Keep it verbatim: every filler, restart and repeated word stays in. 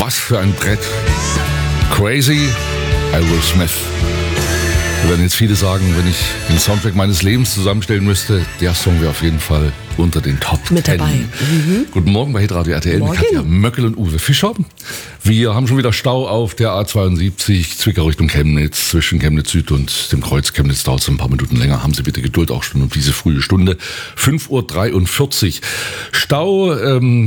Was für ein Brett. Crazy, Aerosmith. Da werden jetzt viele sagen, wenn ich den Soundtrack meines Lebens zusammenstellen müsste, der Song wäre auf jeden Fall unter den Top Mit Ten. dabei. Mhm. Guten Morgen bei Hitradio R T L Morgen. mit Katja Möckel und Uwe Fischer. Wir haben schon wieder Stau auf der A zweiundsiebzig, Zwickau Richtung Chemnitz, zwischen Chemnitz Süd und dem Kreuz Chemnitz. Dauert es ein paar Minuten länger. Haben Sie bitte Geduld, auch schon um diese frühe Stunde. fünf Uhr dreiundvierzig. Stau, ähm,